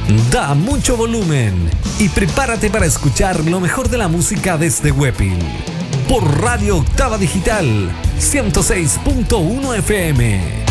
Da mucho volumen y prepárate para escuchar lo mejor de la música desde Huepil. Por Radio Octava Digital 106.1 FM.